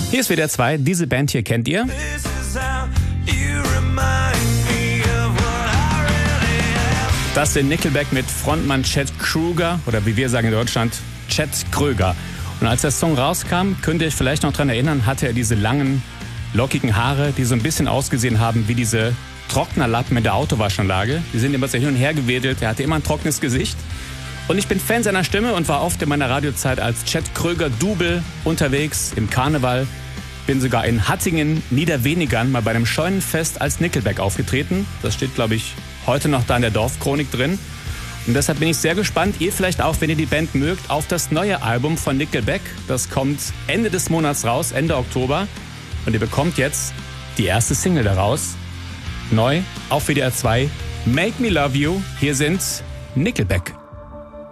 Hier ist WDR 2, diese Band hier kennt ihr. Das sind Nickelback mit Frontmann Chet Krüger, oder wie wir sagen in Deutschland, Chet Kröger. Und als der Song rauskam, könnt ihr euch vielleicht noch daran erinnern, hatte er diese langen, lockigen Haare, die so ein bisschen ausgesehen haben wie diese Trocknerlappen in der Autowaschanlage. Die sind immer so hin und her gewedelt, er hatte immer ein trockenes Gesicht. Und ich bin Fan seiner Stimme und war oft in meiner Radiozeit als Chet Kröger Double unterwegs im Karneval. Bin sogar in Hattingen, Niederwenigern, mal bei einem Scheunenfest als Nickelback aufgetreten. Das steht, glaube ich, heute noch da in der Dorfchronik drin. Und deshalb bin ich sehr gespannt, ihr vielleicht auch, wenn ihr die Band mögt, auf das neue Album von Nickelback. Das kommt Ende des Monats raus, Ende Oktober. Und ihr bekommt jetzt die erste Single daraus. Neu auf WDR 2, Make Me Love You. Hier sind Nickelback.